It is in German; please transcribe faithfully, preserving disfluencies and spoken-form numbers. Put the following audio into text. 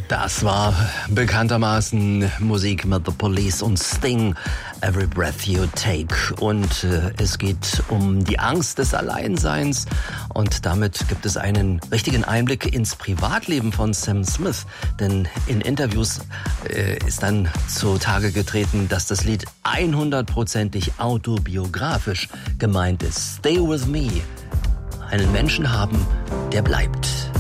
Das war bekanntermaßen Musik mit The Police und Sting, Every Breath You Take. Und äh, es geht um die Angst des Alleinseins. Und damit gibt es einen richtigen Einblick ins Privatleben von Sam Smith. Denn in Interviews äh, ist dann zutage getreten, dass das Lied hundertprozentig autobiografisch gemeint ist. Stay with me. Einen Menschen haben, der bleibt.